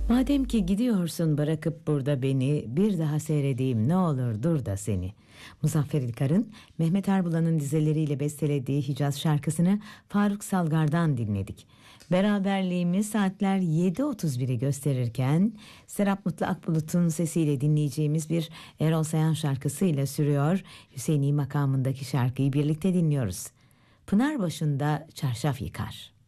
Madem ki gidiyorsun bırakıp burada beni, bir daha seyredeyim ne olur dur da seni. Muzaffer İlkar'ın Mehmet Erbulan'ın dizeleriyle bestelediği Hicaz şarkısını Faruk Salgar'dan dinledik. Beraberliğimiz saatler 7.31'i gösterirken Serap Mutlu Akbulut'un sesiyle dinleyeceğimiz bir Erol Sayan şarkısıyla sürüyor. Hüseyini makamındaki şarkıyı birlikte dinliyoruz. Pınarbaşı'nda çarşaf yıkar.